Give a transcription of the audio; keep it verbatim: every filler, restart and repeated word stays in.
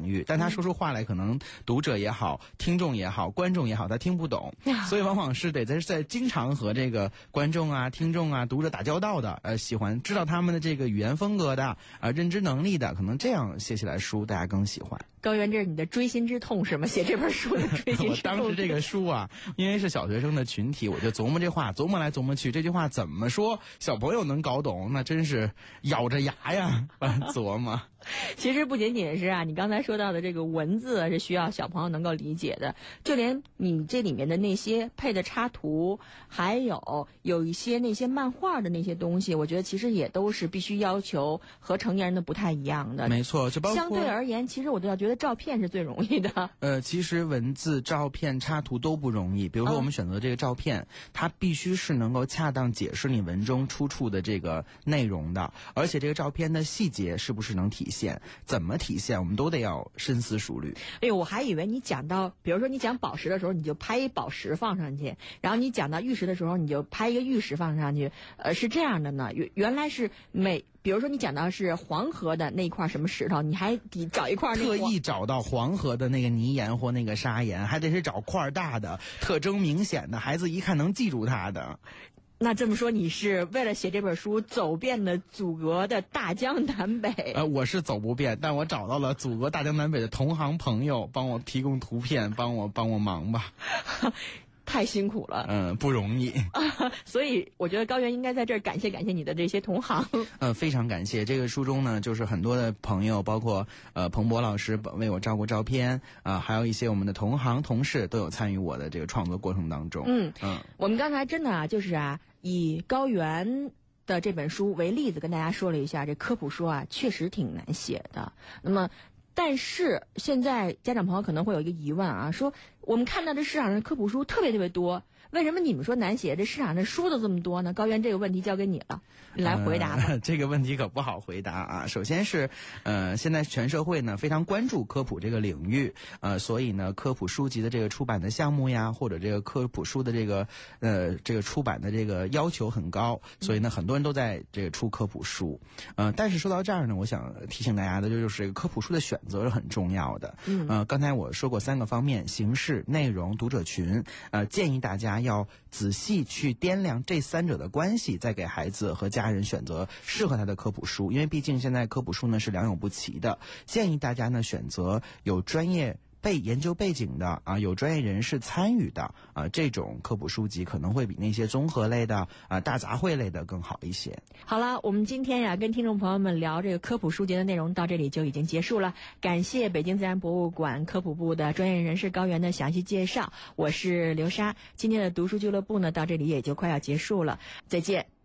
域，但他说出话来可能读者也好，听众也好，观众也好，他听不懂，所以往往是得在在经常和这个观众啊、听众啊、读者打交道的，呃，喜欢知道他们的这个语言风格的，啊、呃，认知能力的，可能这样写起来书大家更喜欢。 高原，这是你的锥心之痛是吗？写这本书的锥心之痛。 我当时这个书啊，因为是小学生的群体，我就琢磨这话，琢磨来琢磨去，这句话怎么说小朋友能搞懂？那真是咬着牙呀琢磨。 其实不仅仅是啊，你刚才说到的这个文字是需要小朋友能够理解的，就连你这里面的那些配的插图，还有有一些那些漫画的那些东西，我觉得其实也都是必须要求和成年人的不太一样的。 没错，就包括相对而言，其实我都要觉得照片是最容易的。 呃，其实文字、照片、插图都不容易。比如说我们选择这个照片，嗯、它必须是能够恰当解释你文中出处的这个内容的，而且这个照片的细节是不是能体现，怎么体现，我们都得要深思熟虑。 哎呦，我还以为你讲到，比如说你讲宝石的时候，你就拍一宝石放上去，然后你讲到玉石的时候，你就拍一个玉石放上去，呃，是这样的呢。原原来是每。比如说你讲到是黄河的那一块什么石头，你还得找一块那个特意找到黄河的那个泥岩或那个砂岩，还得是找块大的、特征明显的，孩子一看能记住它的。 那这么说，你是为了写这本书走遍了祖国的大江南北？ 呃，我是走不遍，但我找到了祖国大江南北的同行朋友，帮我提供图片，帮我帮我忙吧。 太辛苦了， 嗯，不容易， 所以我觉得高原应该在这儿感谢感谢你的这些同行。 呃，非常感谢。这个书中呢，就是很多的朋友，包括呃彭博老师为我照顾照片啊、呃，还有一些我们的同行同事都有参与我的这个创作过程当中。 嗯嗯，我们刚才真的啊，就是啊，以高原的这本书为例子，跟大家说了一下，这科普书啊，确实挺难写的。那么。但是现在家长朋友可能会有一个疑问啊，说我们看到这市场上科普书特别特别多，为什么你们说难写，这市场上书都这么多呢？高原，这个问题交给你了，你来回答吧。 呃、这个问题可不好回答啊。首先是呃，现在全社会呢非常关注科普这个领域，呃，所以呢科普书籍的这个出版的项目呀，或者这个科普书的这个呃这个出版的这个要求很高，所以呢很多人都在这个出科普书。呃，但是说到这儿呢，我想提醒大家的就是这个科普书的选择是很重要的。嗯，呃，刚才我说过三个方面：形式、内容、读者群。呃，建议大家要仔细去掂量这三者的关系，再给孩子和家人选择适合他的科普书。因为毕竟现在科普书呢是良莠不齐的，建议大家呢选择有专业背研究背景的啊，有专业人士参与的啊，这种科普书籍可能会比那些综合类的啊、大杂烩类的更好一些。 好了，我们今天呀跟听众朋友们聊这个科普书籍的内容到这里就已经结束了。感谢北京自然博物馆科普部的专业人士高原的详细介绍。我是刘莎，今天的读书俱乐部呢到这里也就快要结束了，再见。